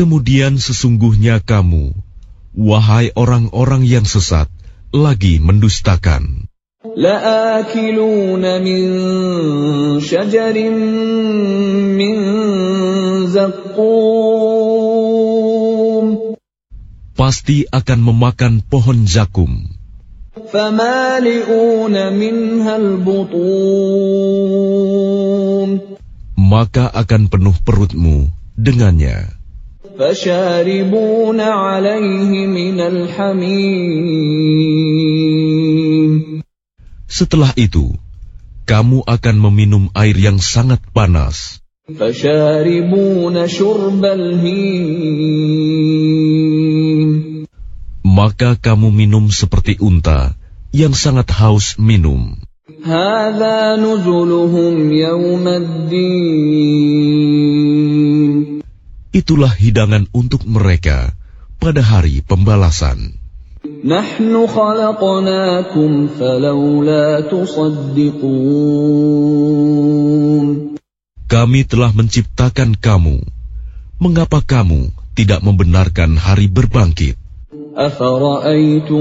Kemudian sesungguhnya kamu, wahai orang-orang yang sesat, lagi mendustakan. لَآكِلُونَ مِنْ شَجَرٍ مِّنْ زَقُّومٍ Pasti akan memakan pohon zakum. فَمَالِئُونَ مِنْهَا الْبُطُونَ Maka akan penuh perutmu dengannya. فَشَارِبُونَ عَلَيْهِ مِنَ الْحَمِيمِ Setelah itu, kamu akan meminum air yang sangat panas. فَشَارِبُونَ شُرْبَ الْهِيمِ Maka kamu minum seperti unta yang sangat haus minum. هَذَا نُزُلُهُمْ يَوْمَ الدِّينِ Itulah hidangan untuk mereka pada hari pembalasan. نَحْنُ خَلَقْنَاكُمْ فَلَوْلَا تُصَدِّقُونَ Kami telah menciptakan kamu. Mengapa kamu tidak membenarkan hari berbangkit? أَفَرَأَيْتُمُ